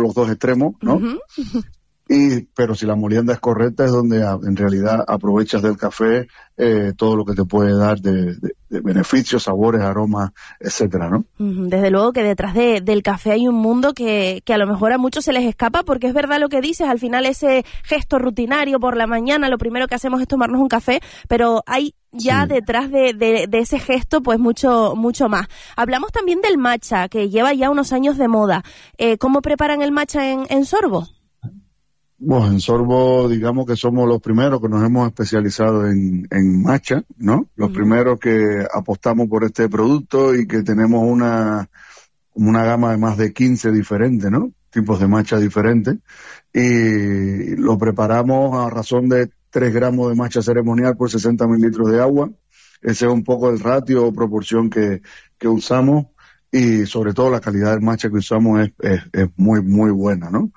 los dos extremos, ¿no? Uh-huh. Pero si la molienda es correcta es donde en realidad aprovechas del café todo lo que te puede dar de beneficios, sabores, aromas, etcétera, ¿no? Desde luego que detrás del café hay un mundo que a lo mejor a muchos se les escapa, porque es verdad lo que dices, al final ese gesto rutinario por la mañana, lo primero que hacemos es tomarnos un café, pero hay ya detrás de ese gesto pues mucho más. Hablamos también del matcha, que lleva ya unos años de moda. ¿Cómo preparan el matcha en Sorbo? Bueno, en Sorbo, digamos que somos los primeros que nos hemos especializado en matcha, ¿no? Los primeros que apostamos por este producto y que tenemos una gama de más de 15 diferentes, ¿no? Tipos de matcha diferentes. Y lo preparamos a razón de 3 gramos de matcha ceremonial por 60 mililitros de agua. Ese es un poco el ratio o proporción que usamos. Y sobre todo la calidad del matcha que usamos es muy, muy buena, ¿no?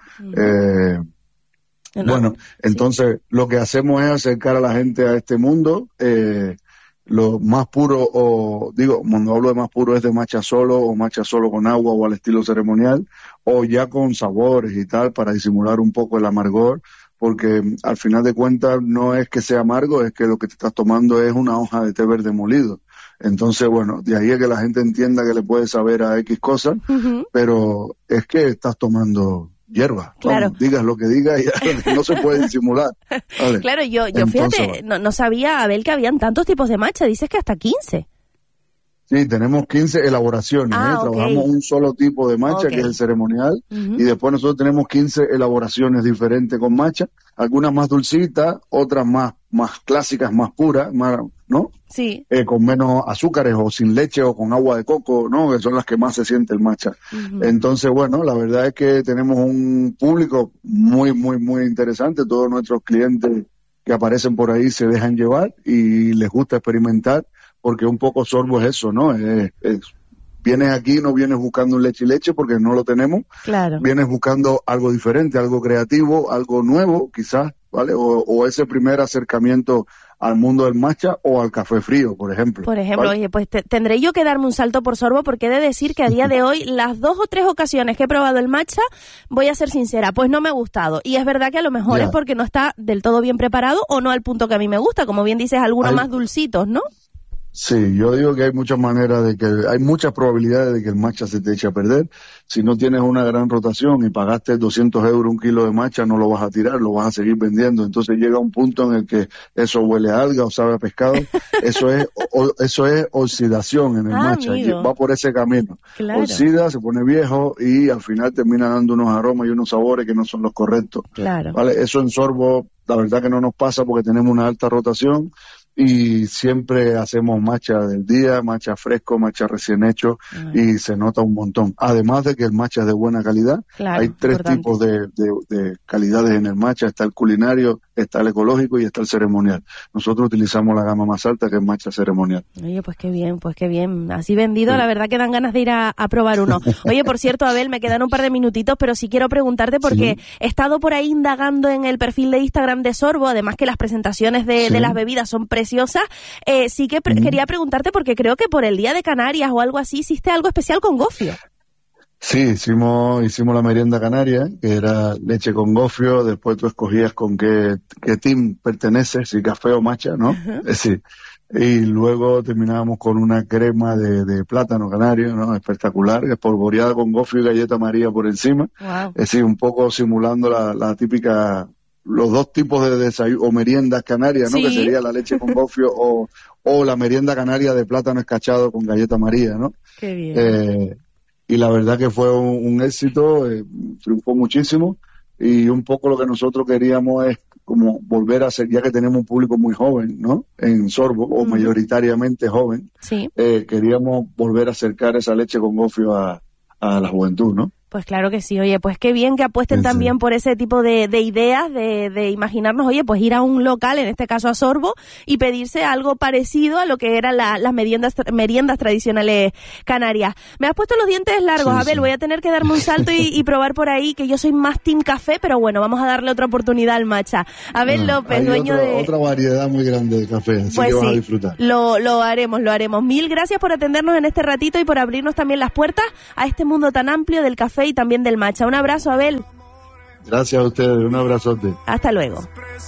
Bueno, entonces lo que hacemos es acercar a la gente a este mundo, lo más puro, cuando hablo de más puro es de matcha solo o matcha solo con agua o al estilo ceremonial, o ya con sabores y tal para disimular un poco el amargor, porque al final de cuentas no es que sea amargo, es que lo que te estás tomando es una hoja de té verde molido. Entonces, bueno, de ahí es que la gente entienda que le puede saber a X cosas, pero es que estás tomando hierba. Claro. Vamos, digas lo que digas y no se puede disimular. Vale. Claro, yo fíjate, no sabía, Abel, que habían tantos tipos de matcha, dices que hasta 15. Sí, tenemos 15 elaboraciones, Okay. Trabajamos un solo tipo de matcha, que es el ceremonial, y después nosotros tenemos 15 elaboraciones diferentes con matcha, algunas más dulcitas, otras más clásicas, más puras, ¿no? Sí. Con menos azúcares o sin leche o con agua de coco, ¿no? Que son las que más se siente el matcha. Entonces, bueno, la verdad es que tenemos un público muy, muy, muy interesante. Todos nuestros clientes que aparecen por ahí se dejan llevar y les gusta experimentar, porque un poco Sorbo es eso, ¿no? Vienes aquí, no vienes buscando un leche porque no lo tenemos. Claro. Vienes buscando algo diferente, algo creativo, algo nuevo, quizás, ¿vale? O ese primer acercamiento al mundo del matcha o al café frío, por ejemplo. Por ejemplo, ¿vale? Oye, pues tendré yo que darme un salto por Sorbo, porque he de decir que a día de hoy, las 2 o 3 ocasiones que he probado el matcha, voy a ser sincera, pues no me ha gustado. Y es verdad que a lo mejor es porque no está del todo bien preparado o no al punto que a mí me gusta, como bien dices, algunos más dulcitos, ¿no? Sí, yo digo que hay muchas maneras hay muchas probabilidades de que el matcha se te eche a perder. Si no tienes una gran rotación y pagaste 200 euros un kilo de matcha, no lo vas a tirar, lo vas a seguir vendiendo. Entonces llega un punto en el que eso huele a alga o sabe a pescado. Eso es oxidación en el matcha. Amigo. Va por ese camino. Claro. Oxida, se pone viejo y al final termina dando unos aromas y unos sabores que no son los correctos. Claro. ¿Vale? Eso en Sorbo, la verdad que no nos pasa porque tenemos una alta rotación. Y siempre hacemos matcha del día, matcha fresco, matcha recién hecho, y se nota un montón. Además de que el matcha es de buena calidad, claro, hay 3 tipos de calidades en el matcha: está el culinario, está el ecológico y está el ceremonial. Nosotros utilizamos la gama más alta, que es matcha ceremonial. Oye, pues qué bien. Así vendido, la verdad que dan ganas de ir a probar uno. Oye, por cierto, Abel, me quedan un par de minutitos, pero sí quiero preguntarte, porque he estado por ahí indagando en el perfil de Instagram de Sorbo, además que las presentaciones de las bebidas son preciosas. Sí que quería preguntarte, porque creo que por el Día de Canarias o algo así hiciste algo especial con gofio. Sí, hicimos la merienda canaria, que era leche con gofio. Después tú escogías con qué team perteneces, si café o matcha, ¿no? Sí. Y luego terminábamos con una crema de plátano canario, ¿no? Espectacular, espolvoreada con gofio y galleta María por encima. Wow. Es decir, un poco simulando la típica, los 2 tipos de desayuno o meriendas canarias, ¿no? Sí. Que sería la leche con gofio o la merienda canaria de plátano escachado con galleta María, ¿no? Qué bien. Y la verdad que fue un éxito, triunfó muchísimo, y un poco lo que nosotros queríamos es como volver a hacer, ya que tenemos un público muy joven, ¿no? En Sorbo, o mayoritariamente joven, queríamos volver a acercar esa leche con gofio a la juventud, ¿no? Pues claro que sí. Oye, pues qué bien que apuesten también por ese tipo de ideas, de imaginarnos, oye, pues ir a un local, en este caso a Sorbo, y pedirse algo parecido a lo que eran las meriendas tradicionales canarias. Me has puesto los dientes largos, Abel, voy a tener que darme un salto y probar por ahí, que yo soy más team café, pero bueno, vamos a darle otra oportunidad al matcha. Abel López, dueño de... otra variedad muy grande de café, así que vas a disfrutar. Lo haremos. Mil gracias por atendernos en este ratito y por abrirnos también las puertas a este mundo tan amplio del café café y también del matcha. Un abrazo, Abel. Gracias a ustedes, un abrazote. Hasta luego.